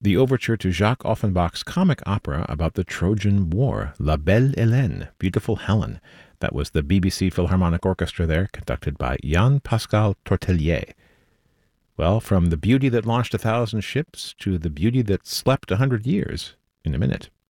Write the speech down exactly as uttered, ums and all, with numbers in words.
the overture to Jacques Offenbach's comic opera about the Trojan War, La Belle Hélène, Beautiful Helen. That was the B B C Philharmonic Orchestra there, conducted by Jean-Pascal Tortelier. Well, from the beauty that launched a thousand ships to the beauty that slept a hundred years, in a minute.